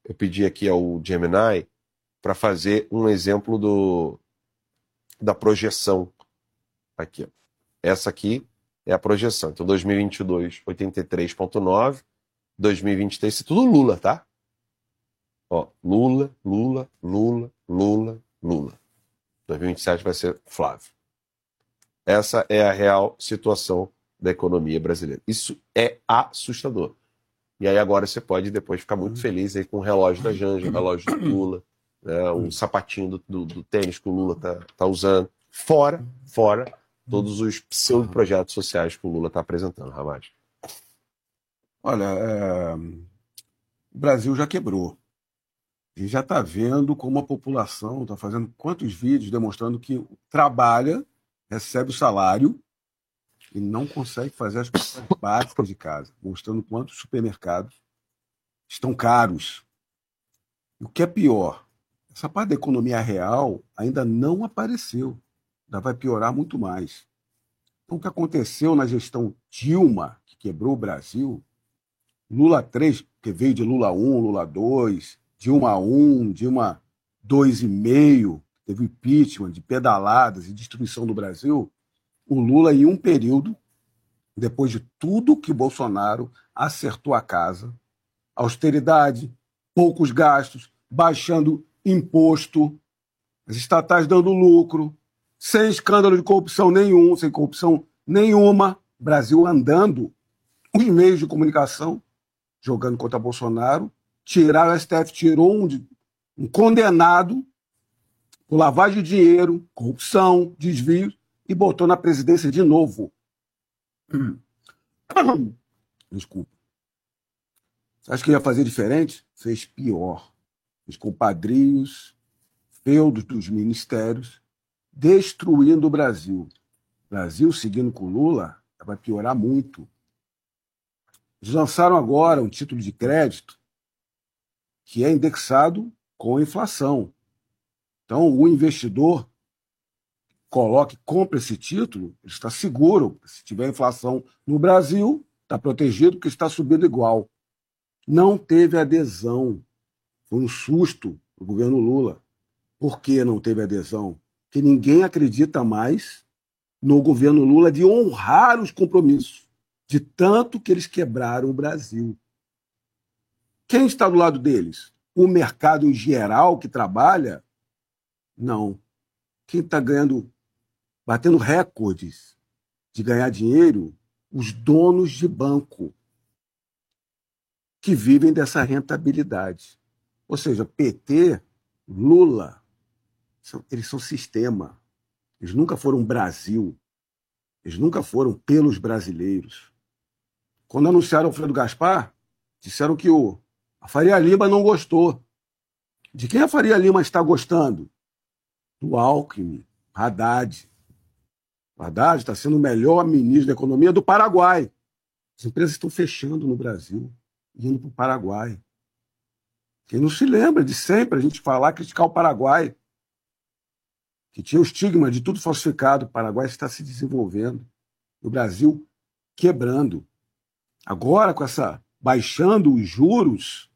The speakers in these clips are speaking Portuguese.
eu pedi aqui ao Gemini para fazer um exemplo da projeção aqui. Ó. Essa aqui é a projeção. Então, 2022, 83,9. 2023, isso é tudo Lula, tá? Ó, Lula, Lula, Lula, Lula, Lula. 2027 vai ser Flávio. Essa é a real situação da economia brasileira. Isso é assustador. E aí agora você pode depois ficar muito feliz aí com o relógio da Janja, o relógio do Lula, né, o sapatinho do tênis que o Lula tá usando. Fora todos os pseudo-projetos sociais que o Lula está apresentando, Ramage. Olha, o Brasil já quebrou. A gente já está vendo como a população está fazendo quantos vídeos demonstrando que trabalha, recebe o salário e não consegue fazer as coisas básicas de casa, mostrando quantos supermercados estão caros. E o que é pior, essa parte da economia real ainda não apareceu, ainda vai piorar muito mais. Então, o que aconteceu na gestão Dilma, que quebrou o Brasil, Lula 3, que veio de Lula 1, Lula 2, Dilma 1, Dilma 2,5, teve impeachment de pedaladas e destruição do Brasil, o Lula, em um período, depois de tudo que Bolsonaro acertou a casa, austeridade, poucos gastos, baixando imposto, as estatais dando lucro, sem escândalo de corrupção nenhum, sem corrupção nenhuma, Brasil andando, os meios de comunicação jogando contra Bolsonaro, tiraram o STF, tirou um condenado por lavagem de dinheiro, corrupção, desvios, e botou na presidência de novo. Desculpa. Você acha que ia fazer diferente? Fez pior. Fez compadrios, feudos dos ministérios, destruindo o Brasil. O Brasil, seguindo com Lula, vai piorar muito. Eles lançaram agora um título de crédito que é indexado com a inflação. Então, o investidor compra esse título, ele está seguro. Se tiver inflação no Brasil, está protegido porque está subindo igual. Não teve adesão. Foi um susto o governo Lula. Por que não teve adesão? Porque ninguém acredita mais no governo Lula de honrar os compromissos, de tanto que eles quebraram o Brasil. Quem está do lado deles? O mercado em geral que trabalha? Não. Quem está batendo recordes de ganhar dinheiro? Os donos de banco, que vivem dessa rentabilidade. Ou seja, PT, Lula, eles são sistema. Eles nunca foram Brasil. Eles nunca foram pelos brasileiros. Quando anunciaram o Alfredo Gaspar, disseram que a Faria Lima não gostou. De quem a Faria Lima está gostando? Do Alckmin, Haddad. O Haddad está sendo o melhor ministro da economia do Paraguai. As empresas estão fechando no Brasil, indo para o Paraguai. Quem não se lembra de sempre a gente falar, criticar o Paraguai, que tinha o estigma de tudo falsificado. O Paraguai está se desenvolvendo. O Brasil quebrando. Agora, com baixando os juros,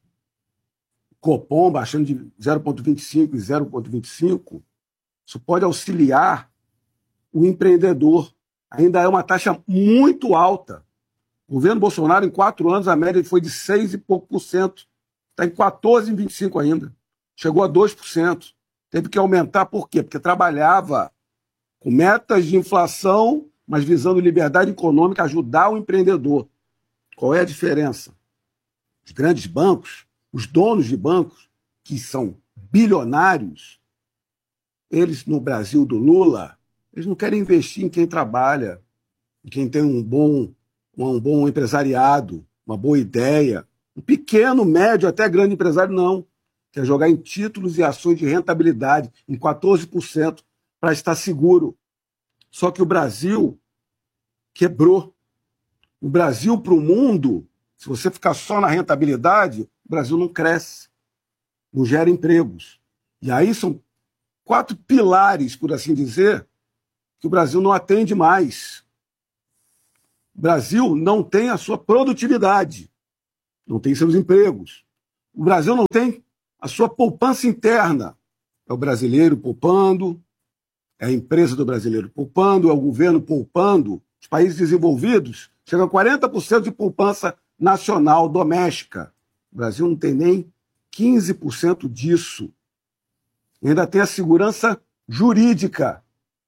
Copom baixando de 0,25 e 0,25, isso pode auxiliar o empreendedor. Ainda é uma taxa muito alta. O governo Bolsonaro, em 4 anos, a média foi de 6 e pouco por cento. Está em 14,25 ainda. Chegou a 2%. Teve que aumentar por quê? Porque trabalhava com metas de inflação, mas visando liberdade econômica, ajudar o empreendedor. Qual é a diferença? Os grandes bancos, os donos de bancos, que são bilionários, eles, no Brasil do Lula, eles não querem investir em quem trabalha, em quem tem um bom empresariado, uma boa ideia. Um pequeno, médio, até grande empresário, não. Quer jogar em títulos e ações de rentabilidade, em 14%, para estar seguro. Só que o Brasil quebrou. O Brasil para o mundo, se você ficar só na rentabilidade, o Brasil não cresce, não gera empregos. E aí são 4 pilares, por assim dizer, que o Brasil não atende mais. O Brasil não tem a sua produtividade, não tem seus empregos. O Brasil não tem a sua poupança interna. É o brasileiro poupando, é a empresa do brasileiro poupando, é o governo poupando. Os países desenvolvidos chegam a 40% de poupança nacional doméstica. O Brasil não tem nem 15% disso. E ainda tem a segurança jurídica.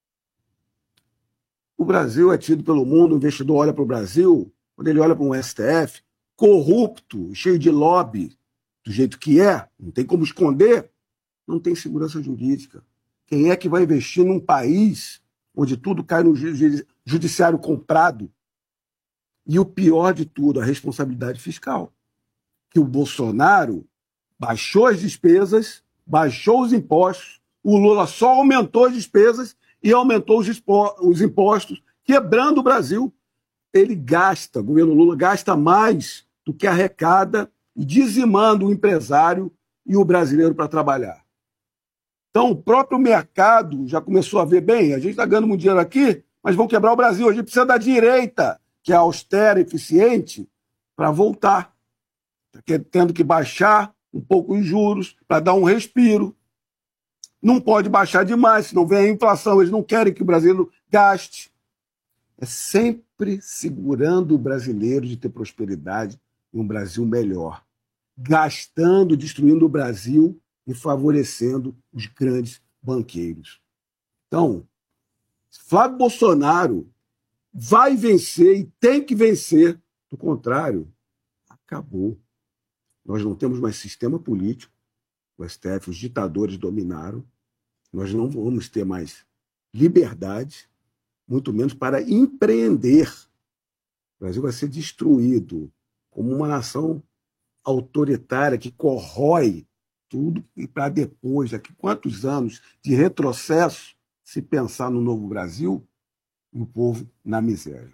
O Brasil é tido pelo mundo, o investidor olha para o Brasil, quando ele olha para um STF corrupto, cheio de lobby, do jeito que é, não tem como esconder, não tem segurança jurídica. Quem é que vai investir num país onde tudo cai no judiciário comprado? E o pior de tudo, a responsabilidade fiscal. Que o Bolsonaro baixou as despesas, baixou os impostos, o Lula só aumentou as despesas e aumentou os impostos, quebrando o Brasil. Ele gasta, o governo Lula gasta mais do que arrecada, dizimando o empresário e o brasileiro para trabalhar. Então, o próprio mercado já começou a ver, bem, a gente está ganhando muito dinheiro aqui, mas vão quebrar o Brasil. A gente precisa da direita, que é austera, eficiente, para voltar. Tendo que baixar um pouco os juros para dar um respiro. Não pode baixar demais, senão vem a inflação. Eles não querem que o brasileiro gaste. É sempre segurando o brasileiro de ter prosperidade e um Brasil melhor. Gastando, destruindo o Brasil e favorecendo os grandes banqueiros. Então, Flávio Bolsonaro vai vencer e tem que vencer. Do contrário, acabou. Nós não temos mais sistema político. O STF, os ditadores dominaram. Nós não vamos ter mais liberdade, muito menos para empreender. O Brasil vai ser destruído como uma nação autoritária que corrói tudo e para depois, daqui quantos anos de retrocesso, se pensar no novo Brasil, e o povo na miséria.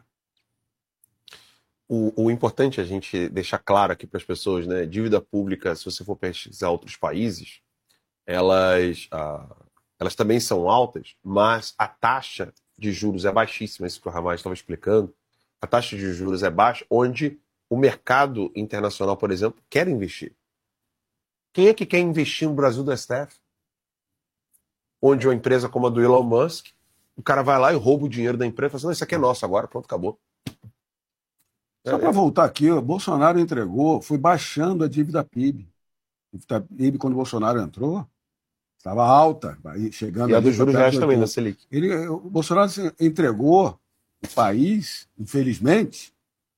O importante é a gente deixar claro aqui para as pessoas, né? Dívida pública, se você for pesquisar outros países, elas também são altas, mas a taxa de juros é baixíssima, isso que o Ramage estava explicando. A taxa de juros é baixa, onde o mercado internacional, por exemplo, quer investir. Quem é que quer investir no Brasil do STF? Onde uma empresa como a do Elon Musk, o cara vai lá e rouba o dinheiro da empresa e fala assim, não, isso aqui é nosso agora, pronto, acabou. Só para voltar aqui, o Bolsonaro entregou, foi baixando a dívida PIB. A PIB, quando o Bolsonaro entrou, estava alta, chegando... E a dos juros reais também, da Selic. O Bolsonaro entregou o país, infelizmente,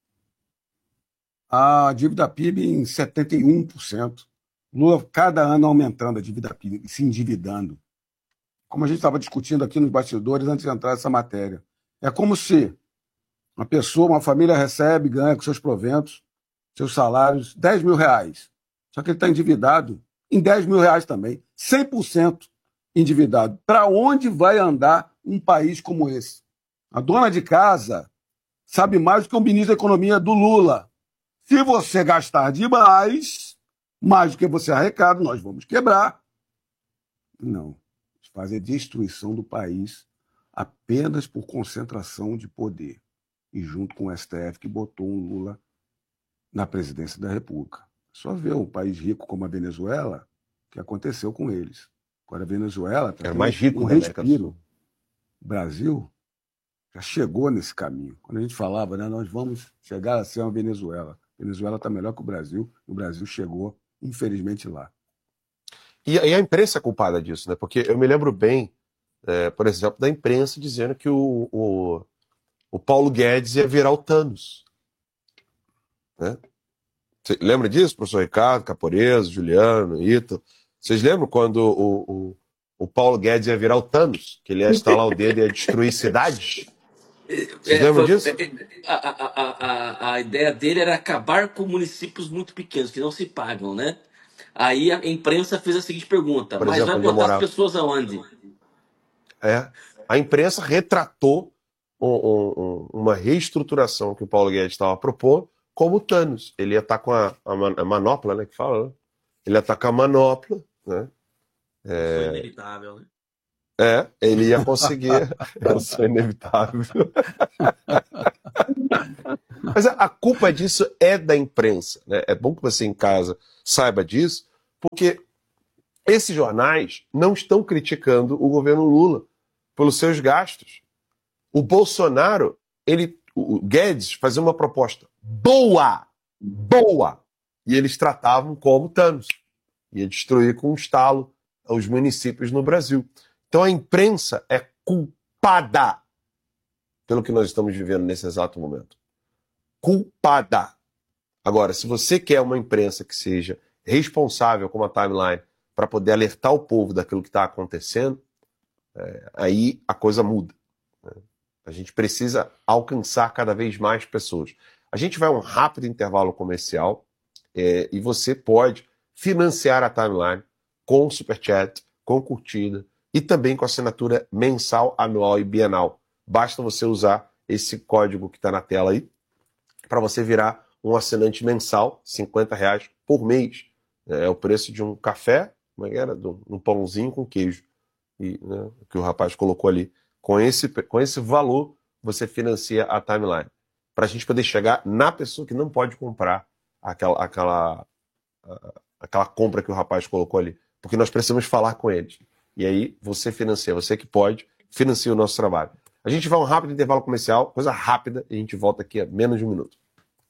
a dívida PIB em 71%. Lula, cada ano, aumentando a dívida PIB, se endividando. Como a gente estava discutindo aqui nos bastidores antes de entrar nessa matéria. É como se uma pessoa, uma família recebe, ganha com seus proventos, seus salários, 10 mil reais. Só que ele está endividado em 10 mil reais também, 100% endividado. Para onde vai andar um país como esse? A dona de casa sabe mais do que o ministro da Economia do Lula. Se você gastar demais, mais do que você arrecada, nós vamos quebrar. Não. Fazer destruição do país apenas por concentração de poder. E junto com o STF, que botou um Lula na presidência da República. Só ver um país rico como a Venezuela, o que aconteceu com eles. Agora a Venezuela está mais rico um respiro. O Brasil já chegou nesse caminho. Quando a gente falava, né, nós vamos chegar a ser uma Venezuela. A Venezuela está melhor que o Brasil chegou, infelizmente, lá. E a imprensa é culpada disso, né? Porque eu me lembro bem, por exemplo, da imprensa dizendo que o Paulo Guedes ia virar o Thanos. Né? Você lembra disso, professor Ricardo, Caporeso, Juliano, Ito? Vocês lembram quando o Paulo Guedes ia virar o Thanos? Que ele ia estalar o dedo e ia destruir cidades? Vocês lembram disso? A ideia dele era acabar com municípios muito pequenos, que não se pagam, né? Aí a imprensa fez a seguinte pergunta, mas vai botar as pessoas aonde? A imprensa retratou uma reestruturação que o Paulo Guedes estava propondo como o Thanos. Ele ia estar com a manopla, né, que fala, né? Ele ia estar com a manopla, né? Foi inevitável, né? Ele ia conseguir. Isso é inevitável. Mas a culpa disso é da imprensa, né? É bom que você em casa saiba disso, porque esses jornais não estão criticando o governo Lula pelos seus gastos. O Bolsonaro, o Guedes fazia uma proposta boa, e eles tratavam como Thanos. Ia destruir com um estalo os municípios no Brasil. Então a imprensa é culpada pelo que nós estamos vivendo nesse exato momento. Culpada. Agora, se você quer uma imprensa que seja responsável como a Timeline para poder alertar o povo daquilo que está acontecendo, aí a coisa muda. A gente precisa alcançar cada vez mais pessoas. A gente vai a um rápido intervalo comercial e você pode financiar a Timeline com Superchat, com curtida e também com assinatura mensal, anual e bienal. Basta você usar esse código que está na tela aí para você virar um assinante mensal, R$50 por mês. É o preço de um café, como é que era? Um pãozinho com queijo, que o rapaz colocou ali. Com esse valor, você financia a Timeline. Para a gente poder chegar na pessoa que não pode comprar aquela compra que o rapaz colocou ali. Porque nós precisamos falar com eles. E aí, você financia, você que pode, financia o nosso trabalho. A gente vai a um rápido intervalo comercial, coisa rápida, e a gente volta aqui a menos de um minuto.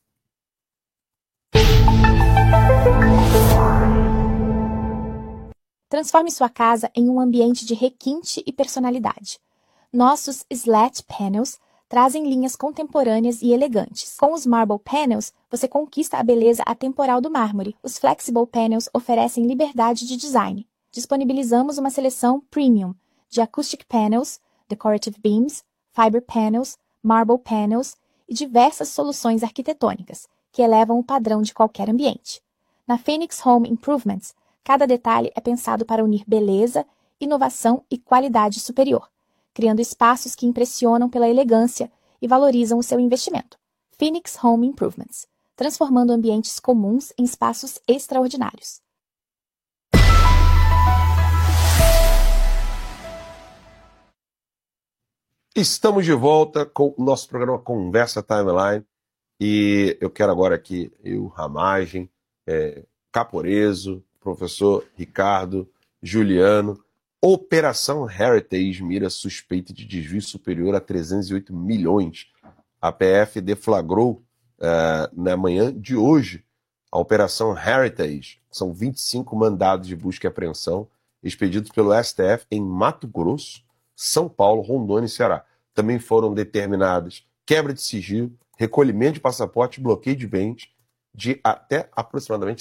Transforme sua casa em um ambiente de requinte e personalidade. Nossos Slat Panels trazem linhas contemporâneas e elegantes. Com os Marble Panels, você conquista a beleza atemporal do mármore. Os Flexible Panels oferecem liberdade de design. Disponibilizamos uma seleção premium de Acoustic Panels, Decorative Beams, Fiber Panels, Marble Panels e diversas soluções arquitetônicas que elevam o padrão de qualquer ambiente. Na Phoenix Home Improvements, cada detalhe é pensado para unir beleza, inovação e qualidade superior, criando espaços que impressionam pela elegância e valorizam o seu investimento. Phoenix Home Improvements, transformando ambientes comuns em espaços extraordinários. Estamos de volta com o nosso programa Conversa Timeline e eu quero agora aqui Ramagem, Caporeso, professor Ricardo, Juliano. Operação Heritage mira suspeita de desvio superior a 308 milhões. A PF deflagrou na manhã de hoje a Operação Heritage. São 25 mandados de busca e apreensão expedidos pelo STF em Mato Grosso, São Paulo, Rondônia e Ceará. Também foram determinadas quebra de sigilo, recolhimento de passaporte e bloqueio de bens de até aproximadamente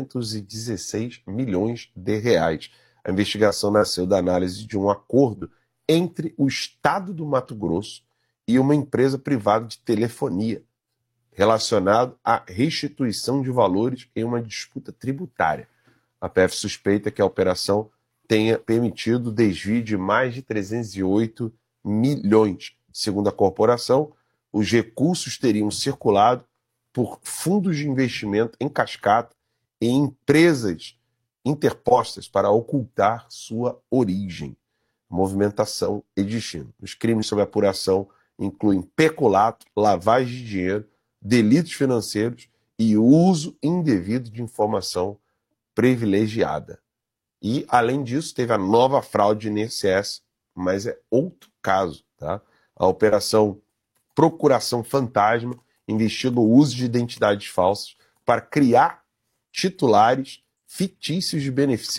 316 milhões de reais. A investigação nasceu da análise de um acordo entre o Estado do Mato Grosso e uma empresa privada de telefonia relacionado à restituição de valores em uma disputa tributária. A PF suspeita que a operação tenha permitido o desvio de mais de 308 milhões. Segundo a corporação, os recursos teriam circulado por fundos de investimento em cascata e empresas interpostas para ocultar sua origem, movimentação e destino. Os crimes sob apuração incluem peculato, lavagem de dinheiro, delitos financeiros e uso indevido de informação privilegiada. E, além disso, teve a nova fraude no INSS, mas é outro caso. Tá? A operação Procuração Fantasma investiu no uso de identidades falsas para criar titulares fictícios de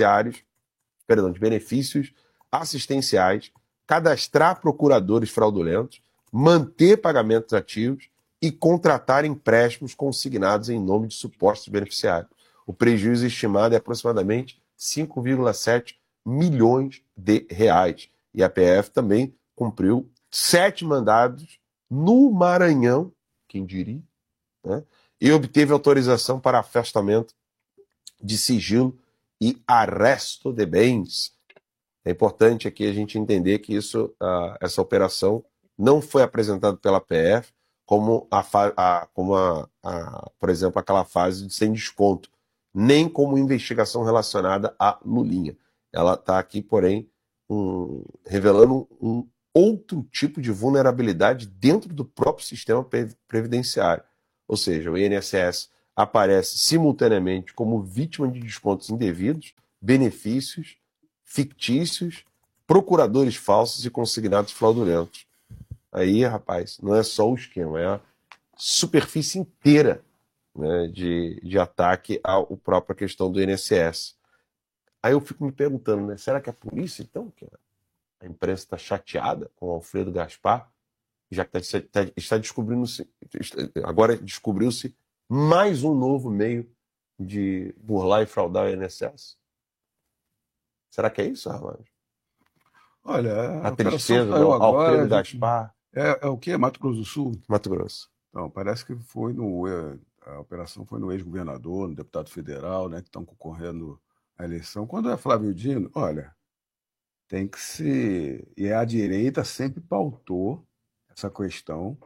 benefícios assistenciais, cadastrar procuradores fraudulentos, manter pagamentos ativos e contratar empréstimos consignados em nome de supostos beneficiários. O prejuízo estimado é aproximadamente 5,7 milhões de reais. E a PF também cumpriu 7 mandados no Maranhão, quem diria, né? E obteve autorização para afastamento de sigilo e arresto de bens. É importante aqui a gente entender que essa operação não foi apresentada pela PF como, por exemplo, aquela fase de sem desconto, nem como investigação relacionada a Lulinha. Ela está aqui, porém, revelando um outro tipo de vulnerabilidade dentro do próprio sistema previdenciário. Ou seja, o INSS aparece simultaneamente como vítima de descontos indevidos, benefícios fictícios, procuradores falsos e consignados fraudulentos. Aí, rapaz, não é só o esquema, é a superfície inteira, né, de ataque à própria questão do INSS. Aí eu fico me perguntando, né, será que a polícia, então, que a imprensa está chateada com o Alfredo Gaspar, já que está descobrindo-se, agora descobriu-se mais um novo meio de burlar e fraudar o INSS? Será que é isso, Armando? Olha, a tristeza do Alfredo Gaspar. É o quê? Mato Grosso do Sul? Mato Grosso. Então, parece que a operação foi no ex-governador, no deputado federal, né, que estão concorrendo à eleição. Quando é Flávio Dino, olha, tem que ser... E a direita sempre pautou essa questão.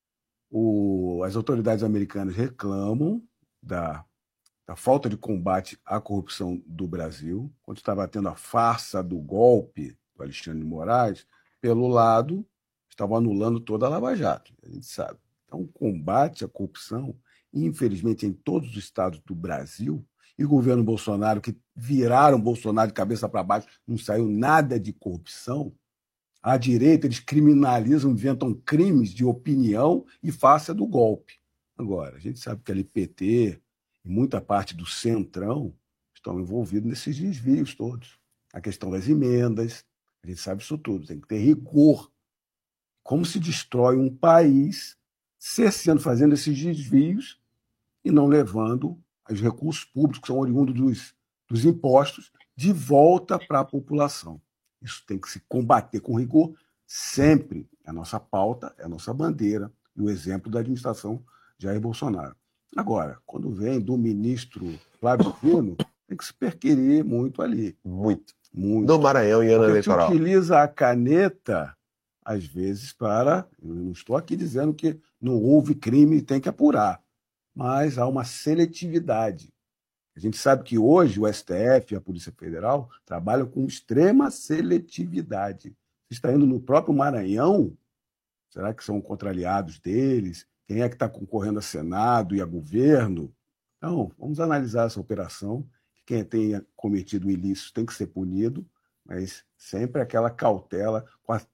As autoridades americanas reclamam da falta de combate à corrupção do Brasil, quando estava tendo a farsa do golpe do Alexandre de Moraes, pelo lado, estavam anulando toda a Lava Jato, a gente sabe. Então, o combate à corrupção, infelizmente, em todos os estados do Brasil, e o governo Bolsonaro, que viraram Bolsonaro de cabeça para baixo, não saiu nada de corrupção. À direita, eles criminalizam, inventam crimes de opinião e farsa do golpe. Agora, a gente sabe que a LPT e muita parte do Centrão estão envolvidos nesses desvios todos. A questão das emendas, a gente sabe isso tudo, tem que ter rigor. Como se destrói um país cerceando, fazendo esses desvios e não levando os recursos públicos, que são oriundos dos impostos, de volta para a população. Isso tem que se combater com rigor sempre. É a nossa pauta, é a nossa bandeira e o exemplo da administração Jair Bolsonaro. Agora, quando vem do ministro Flávio Dino, tem que se perquirir muito ali. Muito. Muito. Do Maranhão e ano eleitoral. Se utiliza a caneta, às vezes, para... Eu não estou aqui dizendo que não houve crime e tem que apurar, mas há uma seletividade. A gente sabe que hoje o STF e a Polícia Federal trabalham com extrema seletividade. Você está indo no próprio Maranhão? Será que são contra-aliados deles? Quem é que está concorrendo a Senado e a governo? Então, vamos analisar essa operação. Quem tenha cometido ilícito tem que ser punido, mas sempre aquela cautela com a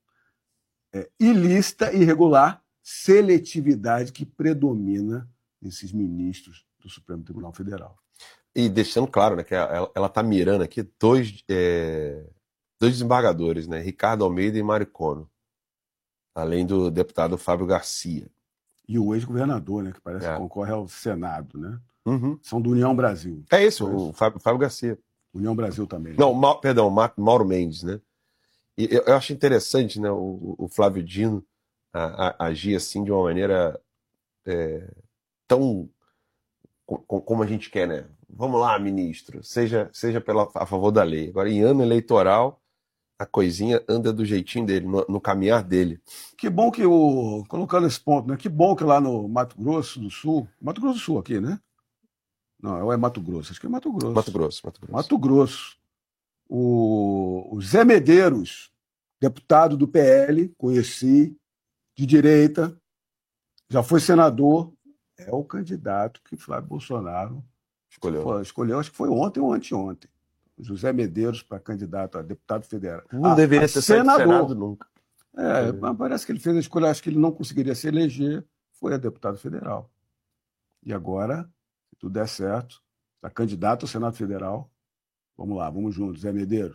ilícita e irregular seletividade que predomina nesses ministros do Supremo Tribunal Federal. E deixando claro, né, que ela está mirando aqui dois desembargadores, né, Ricardo Almeida e Mário Kono, além do deputado Fábio Garcia. E o ex-governador, né, que parece que concorre ao Senado, né? Uhum. São do União Brasil. É isso, o Fábio Garcia. União Brasil também. Né? Não, perdão, Mauro Mendes, né? E eu acho interessante, né, o Flávio Dino agir assim de uma maneira tão como a gente quer, né? Vamos lá, ministro, seja a favor da lei. Agora, em ano eleitoral, a coisinha anda do jeitinho dele, no caminhar dele. Que bom que colocando esse ponto, né? Que bom que lá no Mato Grosso do Sul, Mato Grosso do Sul aqui, né? Não, é Mato Grosso, acho que é Mato Grosso. Mato Grosso. O Zé Medeiros, deputado do PL, conheci, de direita, já foi senador, é o candidato que Flávio Bolsonaro escolheu, acho que foi ontem ou anteontem. José Medeiros para candidato a deputado federal. Não deveria ter saído do Senado nunca. Parece que ele fez a escolha, acho que ele não conseguiria se eleger, foi a deputado federal. E agora, se tudo der certo, está candidato ao Senado Federal. Vamos lá, vamos juntos, Zé Medeiros.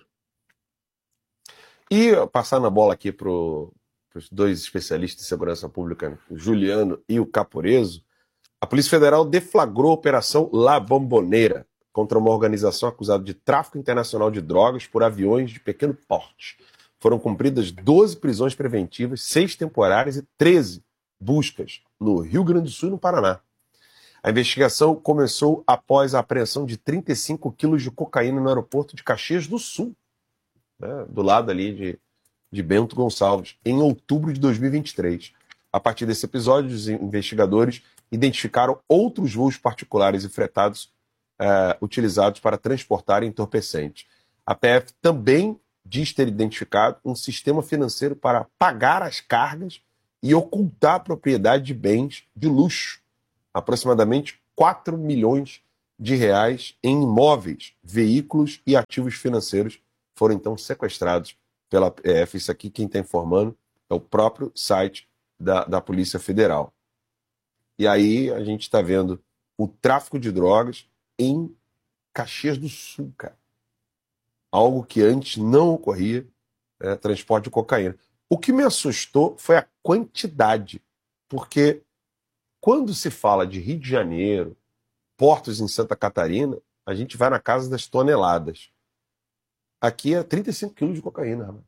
E passando a bola aqui para os dois especialistas de segurança pública, o Juliano e o Caporeso, a Polícia Federal deflagrou a Operação La Bombonera contra uma organização acusada de tráfico internacional de drogas por aviões de pequeno porte. Foram cumpridas 12 prisões preventivas, 6 temporárias e 13 buscas no Rio Grande do Sul e no Paraná. A investigação começou após a apreensão de 35 quilos de cocaína no aeroporto de Caxias do Sul, né, do lado ali de Bento Gonçalves, em outubro de 2023. A partir desse episódio, os investigadores identificaram outros voos particulares e fretados utilizados para transportar entorpecentes. A PF também diz ter identificado um sistema financeiro para pagar as cargas e ocultar a propriedade de bens de luxo, aproximadamente 4 milhões de reais em imóveis, veículos e ativos financeiros foram então sequestrados pela PF. Isso aqui quem está informando é o próprio site da Polícia Federal. E aí a gente está vendo o tráfico de drogas em Caxias do Sul, cara. Algo que antes não ocorria, transporte de cocaína. O que me assustou foi a quantidade, porque quando se fala de Rio de Janeiro, portos em Santa Catarina, a gente vai na casa das toneladas. Aqui é 35 quilos de cocaína, rapaz.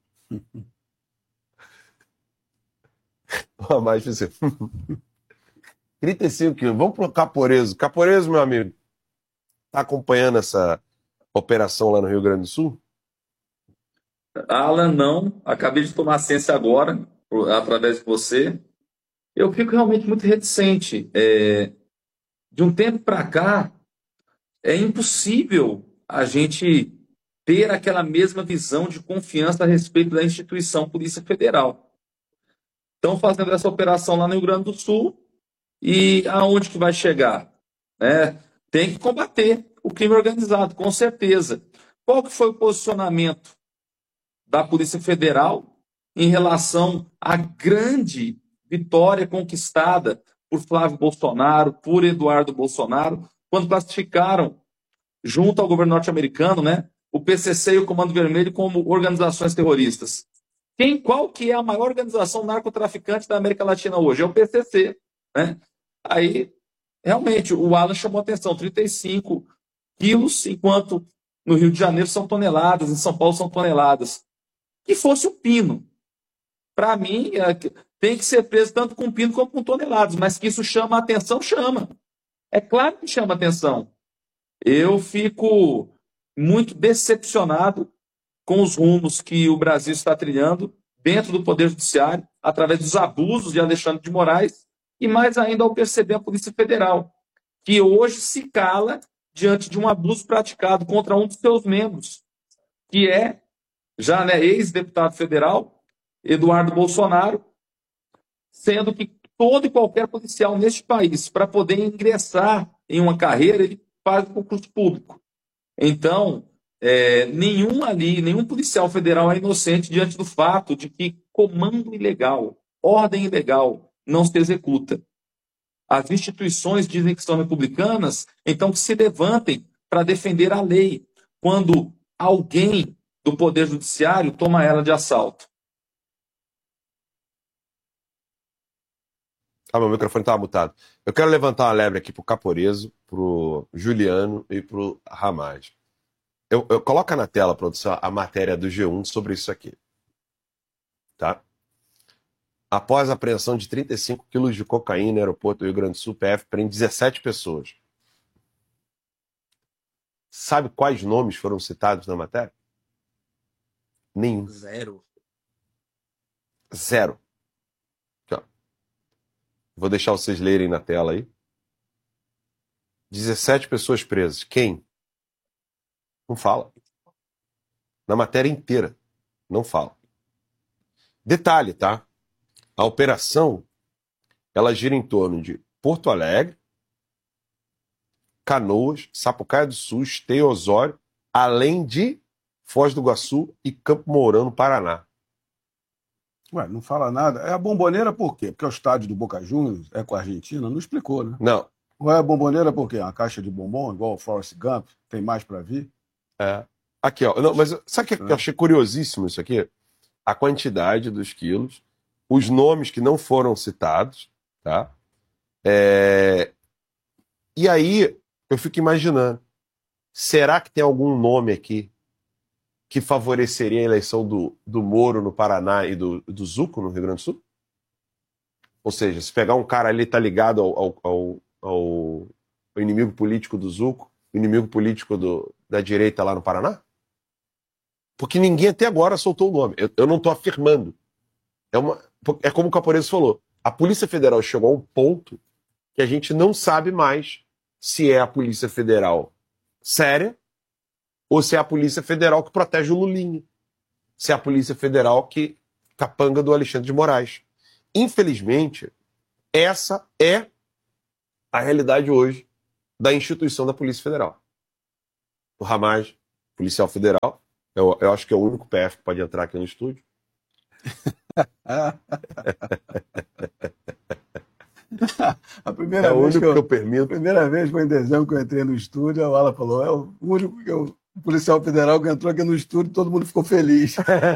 Mais você. 35 quilos. Vamos pro Caporeso. Caporeso, meu amigo, tá acompanhando essa operação lá no Rio Grande do Sul? Alan, não. Acabei de tomar ciência agora, através de você. Eu fico realmente muito reticente. De um tempo para cá, é impossível a gente ter aquela mesma visão de confiança a respeito da instituição Polícia Federal. Estão fazendo essa operação lá no Rio Grande do Sul e aonde que vai chegar? Tem que combater o crime organizado, com certeza. Qual que foi o posicionamento da Polícia Federal em relação à grande vitória conquistada por Flávio Bolsonaro, por Eduardo Bolsonaro, quando classificaram, junto ao governo norte-americano, o PCC e o Comando Vermelho como organizações terroristas? Qual que é a maior organização narcotraficante da América Latina hoje? É o PCC. Aí, realmente, o Alan chamou a atenção, 35 quilos, enquanto no Rio de Janeiro são toneladas, em São Paulo são toneladas. Que fosse o pino. Para mim, tem que ser preso tanto com pino como com toneladas, mas que isso chama a atenção, chama. É claro que chama a atenção. Eu fico muito decepcionado com os rumos que o Brasil está trilhando dentro do Poder Judiciário, através dos abusos de Alexandre de Moraes, e mais ainda ao perceber a Polícia Federal, que hoje se cala diante de um abuso praticado contra um dos seus membros, que é, já ex-deputado federal, Eduardo Bolsonaro, sendo que todo e qualquer policial neste país, para poder ingressar em uma carreira, ele faz um concurso público. Então, nenhum policial federal é inocente diante do fato de que comando ilegal, ordem ilegal, não se executa. As instituições dizem que são republicanas, então que se levantem para defender a lei, quando alguém do Poder Judiciário toma ela de assalto. Meu microfone estava mutado. Eu quero levantar uma lebre aqui pro Caporeso, pro Juliano e pro Ramage. Eu coloca na tela, produção, a matéria do G1 sobre isso aqui. Tá? Após a apreensão de 35 quilos de cocaína no aeroporto do Rio Grande do Sul, PF prende 17 pessoas. Sabe quais nomes foram citados na matéria? Nenhum. Zero. Aqui, ó. Vou deixar vocês lerem na tela aí. 17 pessoas presas. Quem? Não fala. Na matéria inteira. Não fala. Detalhe, tá? A operação, ela gira em torno de Porto Alegre, Canoas, Sapucaia do Sul, Esteio, Osório, além de Foz do Iguaçu e Campo Mourão, no Paraná. Ué, não fala nada. É a Bomboneira por quê? Porque é o estádio do Boca Juniors, é com a Argentina? Não explicou, né? Não. Ué, a Bomboneira por quê? Uma caixa de bombom, igual o Forrest Gump? Tem mais para vir? Aqui, ó. Não, mas sabe o que eu achei curiosíssimo isso aqui? A quantidade dos quilos, os nomes que não foram citados, tá? E aí, eu fico imaginando, será que tem algum nome aqui que favoreceria a eleição do Moro no Paraná e do Zucco no Rio Grande do Sul? Ou seja, se pegar um cara ali, tá ligado ao inimigo político do Zucco, inimigo político da direita lá no Paraná? Porque ninguém até agora soltou o nome. Eu não estou afirmando. É como o Caporeso falou. A Polícia Federal chegou a um ponto que a gente não sabe mais se é a Polícia Federal séria ou se é a Polícia Federal que protege o Lulinha. se é a Polícia Federal que capanga do Alexandre de Moraes. Infelizmente, essa é a realidade hoje da instituição da Polícia Federal. O Ramage, policial federal, eu acho que é o único PF que pode entrar aqui no estúdio. A primeira vez que eu permito. A primeira vez foi em dezembro que eu entrei no estúdio, a Wala falou, é o único que o policial federal que entrou aqui no estúdio, todo mundo ficou feliz.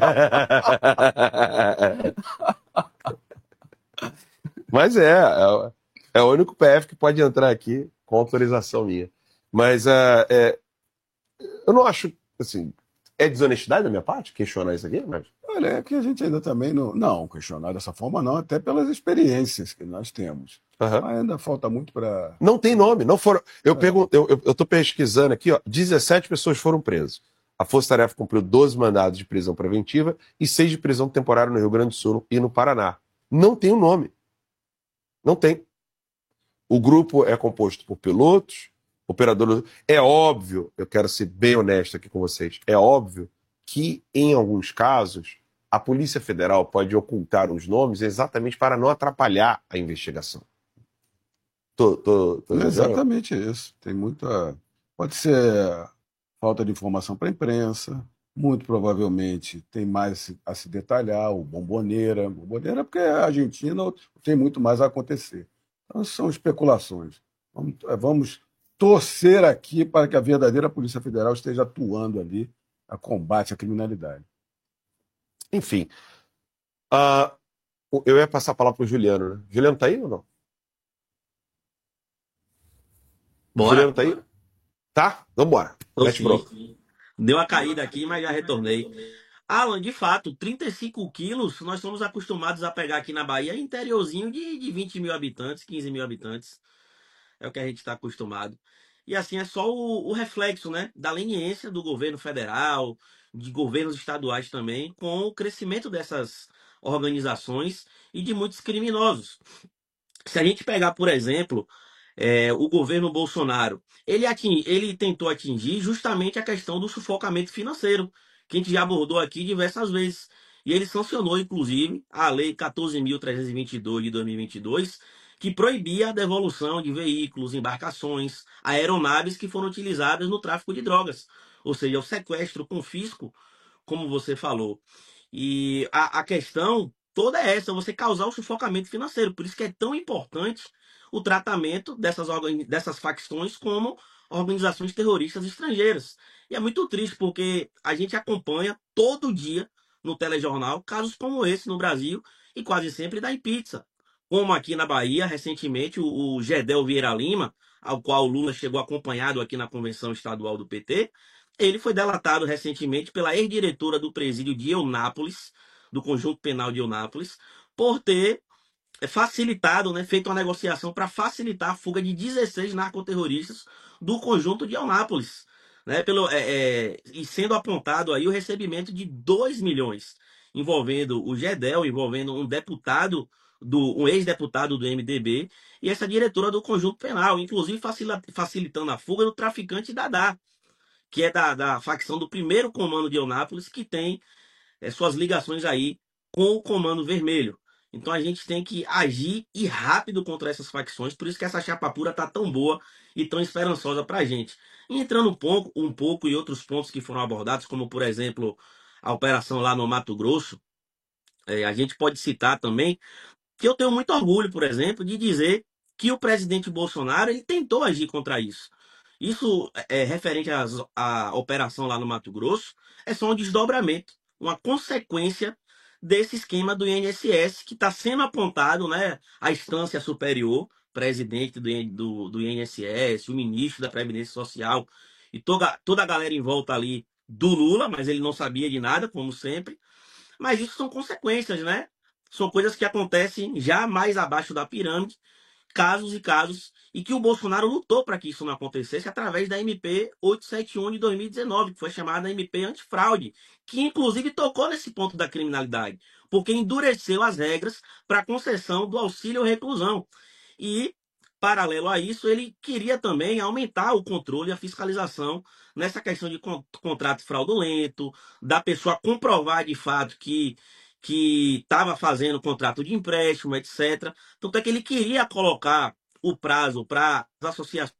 Mas é o único PF que pode entrar aqui com autorização minha. Mas eu não acho, assim, é desonestidade da minha parte questionar isso aqui, mas... Olha, é que a gente ainda também não questionar dessa forma não, até pelas experiências que nós temos. Uhum. Mas ainda falta muito para... Não tem nome, não foram... Eu estou pesquisando aqui, ó, 17 pessoas foram presas. A Força Tarefa cumpriu 12 mandados de prisão preventiva e 6 de prisão temporária no Rio Grande do Sul e no Paraná. Não tem o nome. Não tem. O grupo é composto por pilotos, operadores... É óbvio, eu quero ser bem honesto aqui com vocês, é óbvio que, em alguns casos, a Polícia Federal pode ocultar os nomes exatamente para não atrapalhar a investigação. Tô exatamente isso. Tem muita... Pode ser falta de informação para a imprensa, muito provavelmente tem mais a se detalhar, o Bomboneira porque é Argentina, tem muito mais a acontecer. Então, são especulações. Vamos torcer aqui para que a verdadeira Polícia Federal esteja atuando ali a combate à criminalidade. Enfim, eu ia passar a palavra para o Juliano, né? Juliano tá aí ou não? Bora. Juliano tá aí? Tá? Vambora. Deu uma caída aqui, mas já retornei. Alan, de fato, 35 quilos nós somos acostumados a pegar aqui na Bahia, interiorzinho de 20 mil habitantes, 15 mil habitantes. É o que a gente está acostumado. E assim, é só o reflexo, né, da leniência do governo federal, de governos estaduais também, com o crescimento dessas organizações e de muitos criminosos. Se a gente pegar, por exemplo, o governo Bolsonaro, ele tentou atingir justamente a questão do sufocamento financeiro, que a gente já abordou aqui diversas vezes. E ele sancionou, inclusive, a Lei 14.322 de 2022, que proibia a devolução de veículos, embarcações, aeronaves que foram utilizadas no tráfico de drogas. Ou seja, o sequestro, o confisco, como você falou. E a questão toda é essa, você causar o sufocamento financeiro. Por isso que é tão importante o tratamento dessas facções como organizações terroristas estrangeiras. E é muito triste porque a gente acompanha todo dia no telejornal casos como esse no Brasil e quase sempre dá em pizza. Como aqui na Bahia, recentemente, o Gedel Vieira Lima, ao qual o Lula chegou acompanhado aqui na convenção estadual do PT, ele foi delatado recentemente pela ex-diretora do presídio de Eunápolis, do Conjunto Penal de Eunápolis, por ter facilitado, né, feito uma negociação para facilitar a fuga de 16 narcoterroristas do Conjunto de Eunápolis, né, e sendo apontado aí o recebimento de 2 milhões, envolvendo o Gedel, envolvendo um ex-deputado do MDB e essa diretora do Conjunto Penal, inclusive facilitando a fuga do traficante Dadá, que é da facção do primeiro comando de Eunápolis, que tem suas ligações aí com o Comando Vermelho. Então a gente tem que agir e rápido contra essas facções, por isso que essa chapa pura tá tão boa e tão esperançosa pra gente. E entrando um pouco em outros pontos que foram abordados, como por exemplo a operação lá no Mato Grosso, a gente pode citar também que eu tenho muito orgulho, por exemplo, de dizer que o presidente Bolsonaro ele tentou agir contra isso. Isso referente à operação lá no Mato Grosso, é só um desdobramento, uma consequência desse esquema do INSS que está sendo apontado, né, à instância superior, presidente do INSS, o ministro da Previdência Social e toda a galera em volta ali do Lula, mas ele não sabia de nada, como sempre. Mas isso são consequências, né? São coisas que acontecem já mais abaixo da pirâmide, casos e casos, e que o Bolsonaro lutou para que isso não acontecesse através da MP 871 de 2019, que foi chamada MP antifraude, que inclusive tocou nesse ponto da criminalidade, porque endureceu as regras para a concessão do auxílio reclusão. E paralelo a isso, ele queria também aumentar o controle e a fiscalização nessa questão de contrato fraudulento, da pessoa comprovar de fato que estava fazendo contrato de empréstimo, etc. Tanto é que ele queria colocar o prazo para as associações.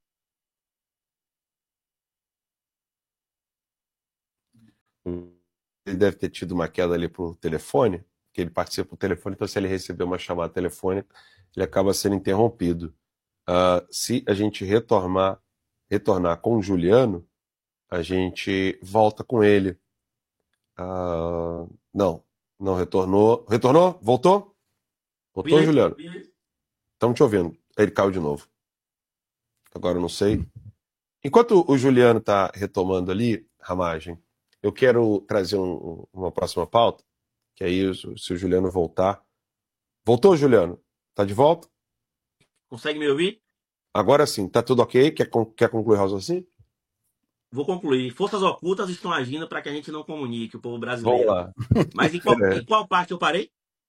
Ele deve ter tido uma queda ali por telefone, que ele participa por telefone, então se ele receber uma chamada telefônica, ele acaba sendo interrompido. Se a gente retornar com o Juliano, a gente volta com ele. Não retornou. Retornou? Voltou? Voltou, Juliano? Estamos te ouvindo. Ele caiu de novo. Agora eu não sei. Enquanto o Juliano está retomando ali, Ramagem, eu quero trazer uma próxima pauta, que aí, se o Juliano voltar... Voltou, Juliano? Tá de volta? Consegue me ouvir? Agora sim, tá tudo ok? Quer concluir o raciocínio? Vou concluir. Forças ocultas estão agindo para que a gente não comunique, o povo brasileiro. Vamos lá. Mas em qual parte eu parei?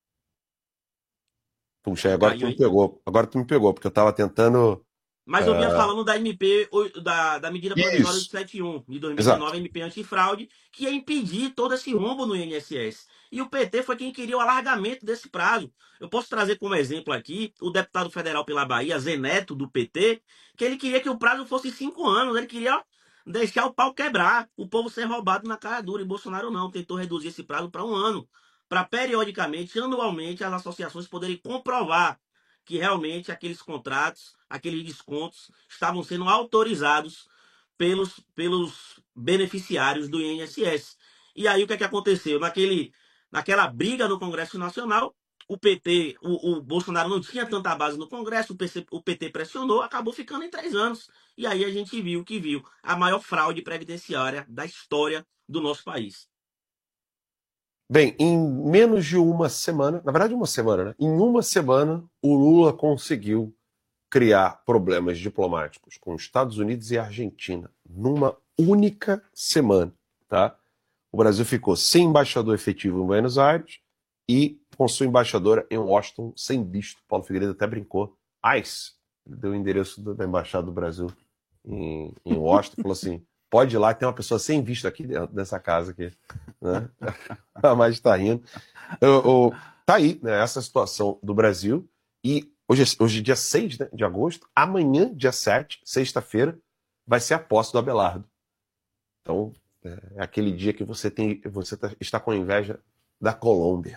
Puxa, agora tu me pegou. Agora tu me pegou, porque eu estava tentando... Mas eu vinha falando da MP, da medida provisória de 71, de 2019, MP antifraude, que ia impedir todo esse rombo no INSS. E o PT foi quem queria o alargamento desse prazo. Eu posso trazer como exemplo aqui o deputado federal pela Bahia, Zé Neto, do PT, que ele queria que o prazo fosse 5 anos. Ele queria deixar o pau quebrar, o povo ser roubado na cara dura. E Bolsonaro não, tentou reduzir esse prazo para 1 ano, para periodicamente, anualmente, as associações poderem comprovar que realmente aqueles contratos, aqueles descontos estavam sendo autorizados pelos beneficiários do INSS. E aí o que é que aconteceu? Naquela briga no Congresso Nacional, o PT, o Bolsonaro não tinha tanta base no Congresso, o PT pressionou, acabou ficando em 3 anos. E aí a gente viu o que viu, a maior fraude previdenciária da história do nosso país. Bem, em menos de uma semana, na verdade uma semana, né? Em uma semana, o Lula conseguiu criar problemas diplomáticos com os Estados Unidos e a Argentina numa única semana, tá? O Brasil ficou sem embaixador efetivo em Buenos Aires e com sua embaixadora em Washington sem visto. Paulo Figueiredo até brincou. ICE, ele deu o endereço da embaixada do Brasil em Washington, falou assim, pode ir lá, tem uma pessoa sem visto aqui dentro dessa casa aqui, né? A mais está rindo. Tá aí, né, essa situação do Brasil. E hoje é dia 6, né, de agosto. Amanhã, dia 7, sexta-feira, vai ser a posse do Abelardo. Então, é aquele dia que você está com inveja da Colômbia.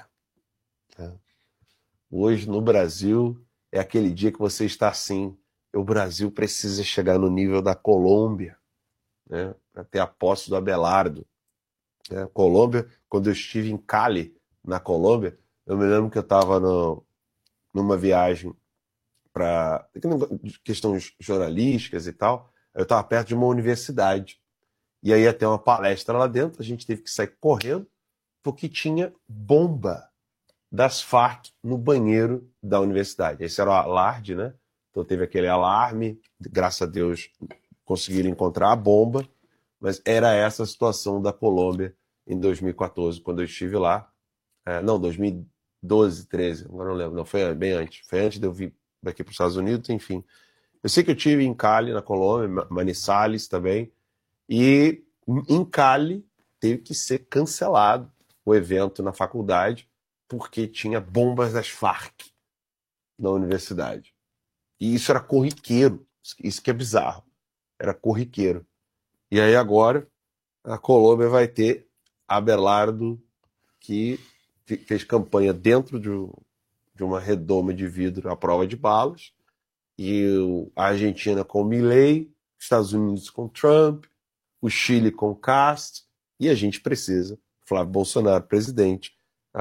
Hoje, no Brasil, é aquele dia que você está assim, o Brasil precisa chegar no nível da Colômbia, né, para ter a posse do Abelardo. Colômbia, quando eu estive em Cali, na Colômbia, eu me lembro que eu estava numa viagem para questões jornalísticas e tal, eu estava perto de uma universidade, e aí ia ter uma palestra lá dentro, a gente teve que sair correndo, porque tinha bomba das Farc no banheiro da universidade. Esse era o alarde, né? Então teve aquele alarme, graças a Deus conseguiram encontrar a bomba, mas era essa a situação da Colômbia em 2014, quando eu estive lá. Não, 2012, 13, agora não lembro. Não, foi bem antes. Foi antes de eu vir daqui para os Estados Unidos, enfim. Eu sei que eu estive em Cali, na Colômbia, Manizales também, e em Cali teve que ser cancelado o evento na faculdade, porque tinha bombas das Farc na universidade. E isso era corriqueiro, isso que é bizarro. Era corriqueiro. E aí agora a Colômbia vai ter Abelardo, que fez campanha dentro de uma redoma de vidro à prova de balas, e a Argentina com Milei, Estados Unidos com Trump, o Chile com Cast, e a gente precisa, Flávio Bolsonaro, presidente,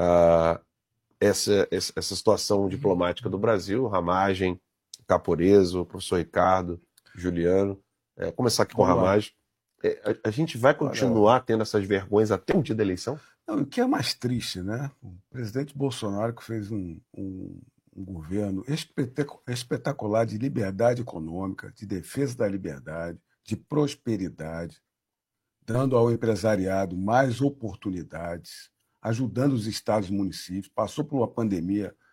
essa situação diplomática do Brasil, Ramagem, Caporeso, professor Ricardo, Juliano, começar aqui com o Ramagem. A gente vai continuar tendo essas vergonhas até o dia da eleição? Não, o que é mais triste, né? O presidente Bolsonaro, que fez um governo espetacular de liberdade econômica, de defesa da liberdade, de prosperidade, dando ao empresariado mais oportunidades, ajudando os estados e municípios, passou por uma pandemia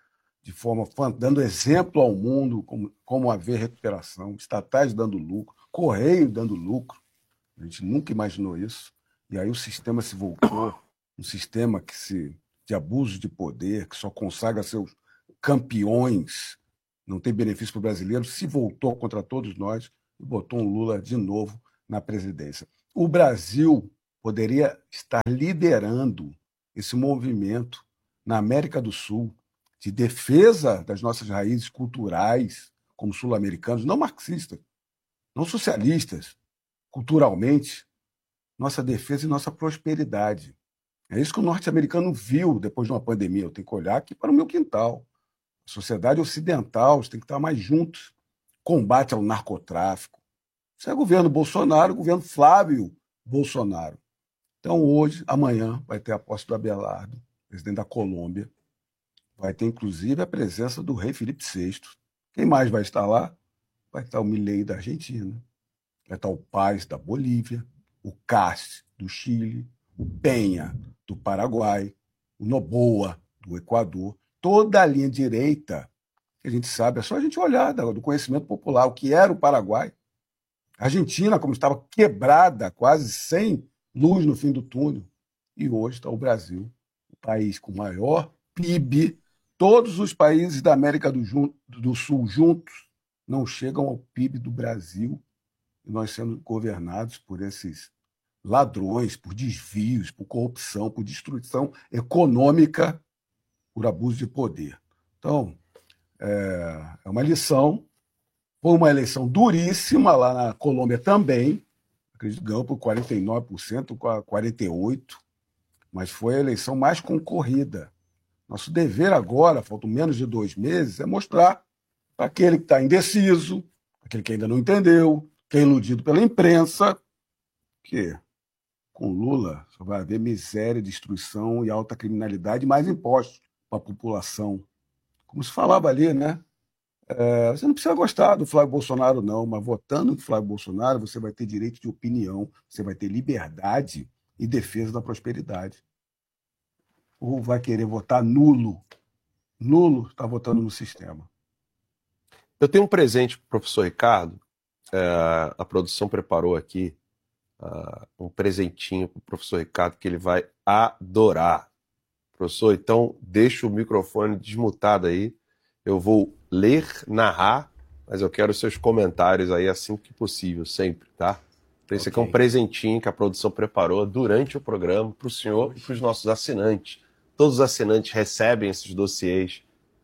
dando exemplo ao mundo como haver recuperação, estatais dando lucro, Correio dando lucro. A gente nunca imaginou isso. E aí o sistema se voltou, um sistema de abuso de poder, que só consagra seus campeões, não tem benefício para o brasileiro, se voltou contra todos nós e botou um Lula de novo na presidência. O Brasil poderia estar liderando esse movimento na América do Sul de defesa das nossas raízes culturais, como sul-americanos, não marxistas, não socialistas, culturalmente, nossa defesa e nossa prosperidade. É isso que o norte-americano viu depois de uma pandemia. Eu tenho que olhar aqui para o meu quintal. A sociedade ocidental tem que estar mais juntos. Combate ao narcotráfico. Isso é governo Bolsonaro, governo Flávio Bolsonaro. Então, hoje, amanhã, vai ter a posse do Abelardo, presidente da Colômbia. Vai ter, inclusive, a presença do rei Felipe VI. Quem mais vai estar lá? Vai estar o Milei da Argentina. Vai estar o Paz da Bolívia, o Cast do Chile, o Penha do Paraguai, o Noboa do Equador. Toda a linha direita, que a gente sabe, é só a gente olhar do conhecimento popular, o que era o Paraguai. A Argentina, como estava quebrada, quase sem luz no fim do túnel. E hoje está o Brasil, o país com maior PIB. Todos os países da América do Sul juntos não chegam ao PIB do Brasil. E nós sendo governados por esses ladrões, por desvios, por corrupção, por destruição econômica, por abuso de poder. Então, é uma lição. Foi uma eleição duríssima lá na Colômbia também. Acredito que ganhou por 49%, 48%, mas foi a eleição mais concorrida. Nosso dever agora, faltam menos de 2 meses, é mostrar para aquele que está indeciso, aquele que ainda não entendeu, que é iludido pela imprensa, que com Lula só vai haver miséria, destruição e alta criminalidade, mais impostos para a população. Como se falava ali, né? Você não precisa gostar do Flávio Bolsonaro, não, mas votando no Flávio Bolsonaro, você vai ter direito de opinião, você vai ter liberdade e defesa da prosperidade. Ou vai querer votar nulo. Nulo está votando no sistema. Eu tenho um presente para o professor Ricardo. A produção preparou aqui um presentinho para o professor Ricardo que ele vai adorar. Professor, então deixa o microfone desmutado aí. Eu vou ler, narrar, mas eu quero seus comentários aí assim que possível, sempre, tá? Então, esse aqui é um presentinho que a produção preparou durante o programa para o senhor e para os nossos assinantes. Todos os assinantes recebem esses dossiês